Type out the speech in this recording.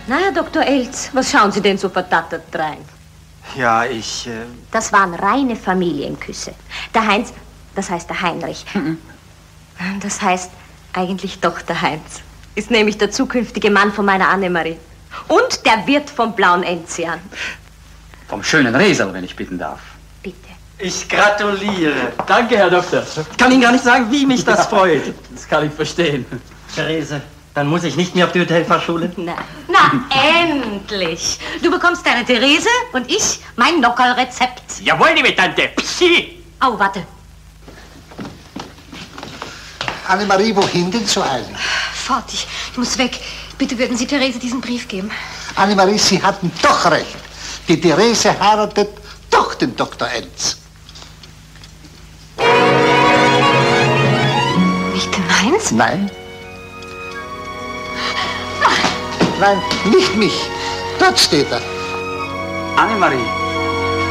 Na, Herr Dr. Elz, was schauen Sie denn so verdattert drein? Ja, Das waren reine Familienküsse. Der Heinz, das heißt der Heinrich. Das heißt eigentlich doch der Heinz. Ist nämlich der zukünftige Mann von meiner Annemarie. Und der Wirt vom Blauen Enzian. Vom schönen Resel, wenn ich bitten darf. Bitte. Ich gratuliere. Danke, Herr Doktor. Ich kann Ihnen gar nicht sagen, wie mich das freut. Das kann ich verstehen. Therese, dann muss ich nicht mehr auf die Hotelfachschule? Na, endlich. Du bekommst deine Therese und ich mein Nockerl-Rezept. Jawohl, liebe Tante. Pschi. Oh, warte. Annemarie, wohin denn so eilig? Fort, ich muss weg. Bitte würden Sie Therese diesen Brief geben. Annemarie, Sie hatten doch recht. Die Therese heiratet doch den Dr. Elz. Nicht den Heinz? Nein. Nein, nicht mich. Dort steht er. Annemarie.